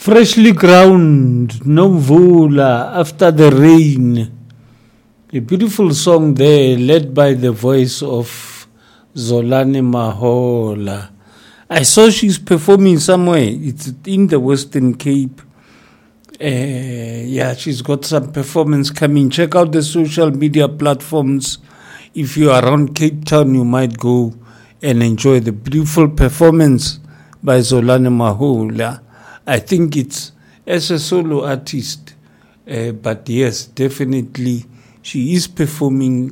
Freshly ground, no vula after the rain. A beautiful song there, led by the voice of Zolani Mahola. I saw she's performing somewhere. It's in the Western Cape. She's got some performance coming. Check out the social media platforms. If you're around Cape Town, you might go and enjoy the beautiful performance by Zolani Mahola. I think it's as a solo artist, but yes, definitely she is performing,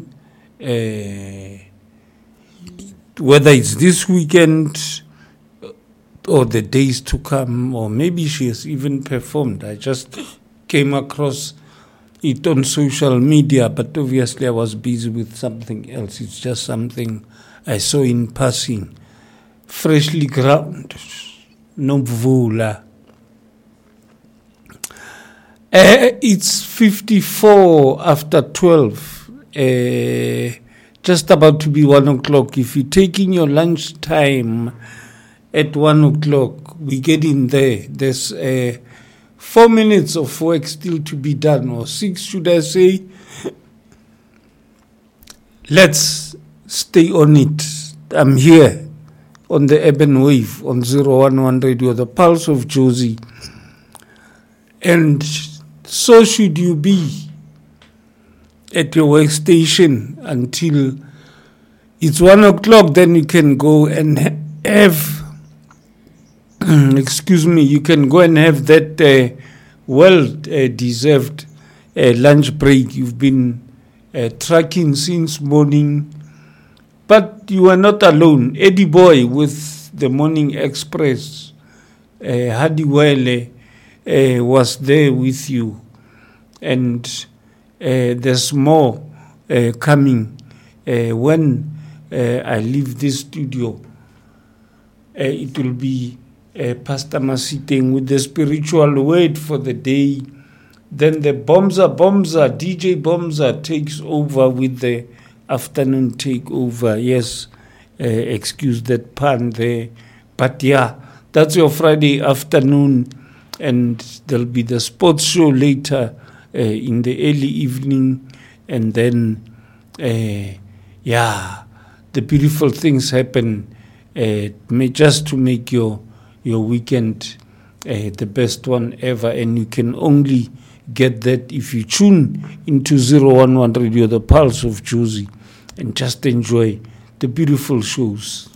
whether it's this weekend or the days to come, or maybe she has even performed. I just came across it on social media, but obviously I was busy with something else. It's just something I saw in passing. Freshly ground, no vula. It's 54 after 12. Just about to be 1 o'clock. If you're taking your lunch time at 1 o'clock, we get in there. There's 4 minutes of work still to be done, or 6, should I say. Let's stay on it. I'm here on the Urban Wave on 011 Radio, the Pulse of Jozi. And so should you be at your workstation until it's 1 o'clock. Then you can go and have, you can go and have that well-deserved lunch break. You've been tracking since morning, but you are not alone. Eddie Boy with the Morning Express, Hadi Wele, was there with you, and there's more coming when I leave this studio. It will be Pastor Masiteng with the spiritual word for the day. Then the DJ Bomza takes over with the afternoon takeover. Yes, excuse that pun there, but yeah, that's your Friday afternoon. And there'll be the sports show later in the early evening. And then, the beautiful things happen just to make your weekend the best one ever. And you can only get that if you tune into 011 Radio, the Pulse of Jozi, and just enjoy the beautiful shows.